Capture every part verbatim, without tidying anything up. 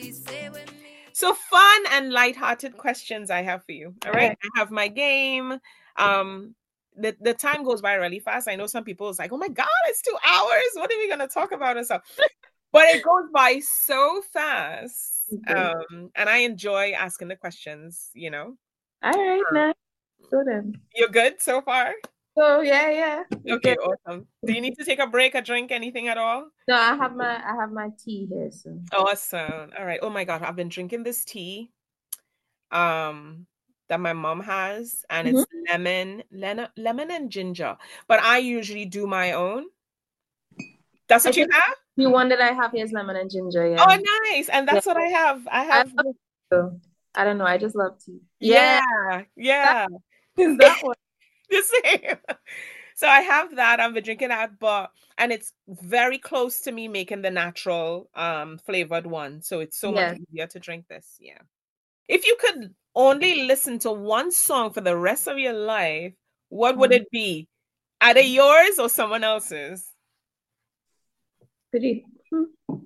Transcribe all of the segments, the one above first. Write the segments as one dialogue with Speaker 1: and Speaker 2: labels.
Speaker 1: So fun and lighthearted questions I have for you. All right.
Speaker 2: Alright.
Speaker 1: I have my game. Um, the, the time goes by really fast. I know some people is like, oh my God, it's two hours. What are we gonna talk about and stuff? But it goes by so fast.
Speaker 2: Okay.
Speaker 1: Um, and I enjoy asking the questions, you know.
Speaker 2: All right, nice. So then.
Speaker 1: You're good so far?
Speaker 2: So yeah, yeah. We
Speaker 1: Okay,
Speaker 2: good.
Speaker 1: awesome. Do you need to take a break or drink anything at all?
Speaker 2: No, I have my I have my tea here, so
Speaker 1: Awesome. All right. Oh my God, I've been drinking this tea um that my mom has, and
Speaker 2: Mhm.
Speaker 1: it's lemon, lemon, lemon and ginger. But I usually do my own. That's
Speaker 2: I
Speaker 1: what you
Speaker 2: think
Speaker 1: have?
Speaker 2: the one that I have here is lemon and ginger, yeah.
Speaker 1: Oh, nice. And
Speaker 2: Yeah.
Speaker 1: that's what I have. I
Speaker 2: I
Speaker 1: have
Speaker 2: love tea. I don't know, I just love tea. Yeah,
Speaker 1: yeah,
Speaker 2: that
Speaker 1: yeah.
Speaker 2: is that one.
Speaker 1: The same. So I have that. I've been drinking that, but and it's very close to me making the natural um flavored one. So it's so much
Speaker 2: Yes.
Speaker 1: easier to drink this. Yeah. If you could only listen to one song for the rest of your life, what would
Speaker 2: Um,
Speaker 1: it be? Either yours or someone else's?
Speaker 2: pretty hmm,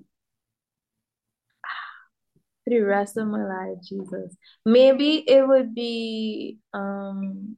Speaker 2: for the rest of my life, Jesus. Maybe it would be um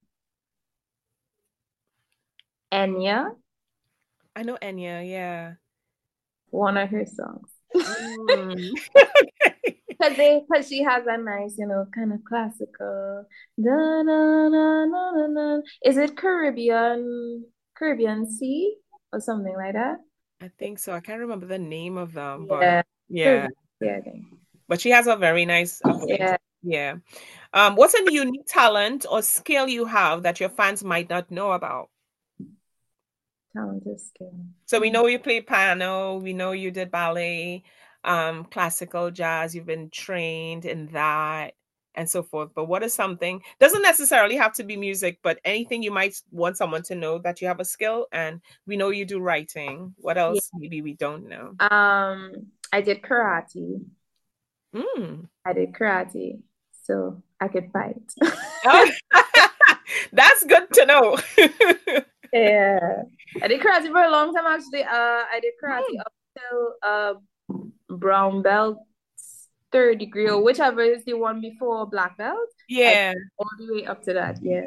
Speaker 2: Enya,
Speaker 1: I know Enya, yeah.
Speaker 2: one of her songs.
Speaker 1: Mm.
Speaker 2: Cause they, cause she has a nice, you know, kind of classical. Da, na, na, na, na, na. Is it Caribbean, Caribbean Sea or something like that?
Speaker 1: I think so. I can't remember the name of them, but
Speaker 2: Yeah,
Speaker 1: yeah.
Speaker 2: Caribbean Sea, I think.
Speaker 1: But she has a very nice uh, voice.
Speaker 2: Yeah,
Speaker 1: Yeah. Um, what's a unique talent or skill you have that your fans might not know about?
Speaker 2: talented skin.
Speaker 1: So we
Speaker 2: Hmm.
Speaker 1: know you play piano, we know you did ballet, um, classical jazz, you've been trained in that and so forth. But what is something, doesn't necessarily have to be music, but anything you might want someone to know that you have a skill, and we know you do writing. What
Speaker 2: Yeah.
Speaker 1: else maybe we don't know?
Speaker 2: Um, I did karate.
Speaker 1: Mm.
Speaker 2: I did karate, so I could fight.
Speaker 1: Oh, that's good to know.
Speaker 2: Yeah, I did karate for a long time actually. Uh, I did karate
Speaker 1: Mm.
Speaker 2: up till uh brown belt, third degree, or whichever is the one before black belt. I
Speaker 1: Yeah.
Speaker 2: all the way up to that. Yeah.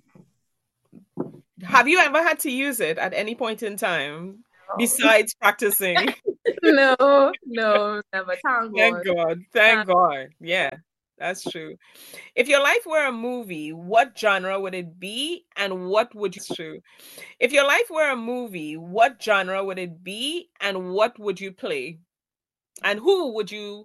Speaker 1: Have you ever had to use it at any point in time besides practicing?
Speaker 2: No, no, never. Thank
Speaker 1: Thank
Speaker 2: God.
Speaker 1: God.
Speaker 2: Thank
Speaker 1: Thank God. Yeah, that's true. If your life were a movie, what genre would it be and what would you true? If your life were a movie, what genre would it be and what would you play? And who would you